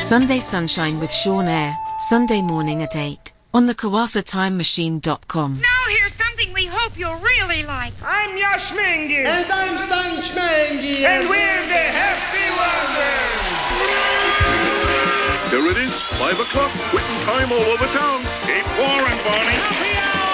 Sunday Sunshine with Sean Eyre, Sunday morning at 8, on the KawafaTimeMachine.com. Now here's something we hope you'll really like. I'm Yash Mengi. And I'm Stan Schmengi. And we're the Happy Wonders. Here it is, 5 o'clock, quitting time all over town. Keep pouring, Barney.